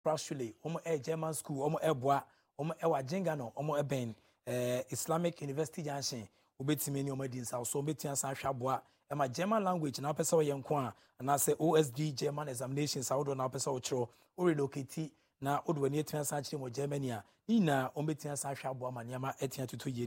Prashule, German school, Eboa, Ewa Jengano, Eben, Islamic University Junction, Ubetimi Omedin South, so Betian San Shabwa, and my German language, and Apesa Yankwan, and I say OSD German examinations, I would not Apesa Ocho, or relocate, now, Udwani Transaction or Germania, Nina, Ometian San Shabwa, Maniama, Etian to 2 years.